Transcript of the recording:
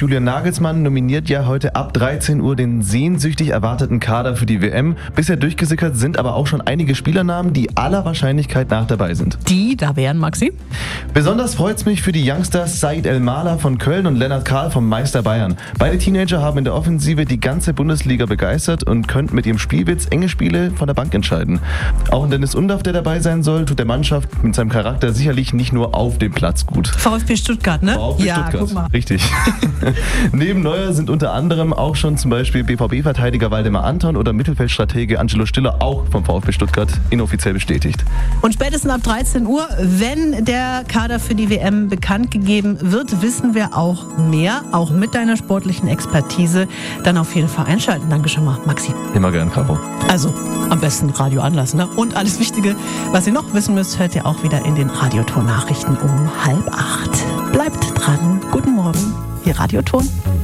Julian Nagelsmann nominiert ja heute ab 13 Uhr den sehnsüchtig erwarteten Kader für die WM. Bisher durchgesickert sind aber auch schon einige Spielernamen, die aller Wahrscheinlichkeit nach dabei sind. Die da wären, Maxi? Besonders freut's mich für die Youngsters Said El-Mala von Köln und Lennart Kahl vom Meister Bayern. Beide Teenager haben in der Offensive die ganze Bundesliga begeistert und könnten mit ihrem Spielwitz enge Spiele von der Bank entscheiden. Auch Dennis Undaff, der dabei sein soll, tut der Mannschaft mit seinem Charakter sicherlich nicht nur auf dem Platz gut. VfB Stuttgart, ne? VfB Stuttgart, guck mal. Richtig. Neben Neuer sind unter anderem auch schon zum Beispiel BVB-Verteidiger Waldemar Anton oder Mittelfeldstratege Angelo Stiller auch vom VfB Stuttgart inoffiziell bestätigt. Und spätestens ab 13 Uhr, wenn der Kader für die WM bekannt gegeben wird, wissen wir auch mehr, auch mit deiner sportlichen Expertise. Dann auf jeden Fall einschalten. Danke schon mal, Maxi. Immer gern, Caro. Also am besten Radio anlassen, ne? Und alles Wichtige, was ihr noch wissen müsst, hört ihr auch wieder in den Radioton-Nachrichten um 7:30. Bleibt dran. Guten Morgen. Hier Radioton.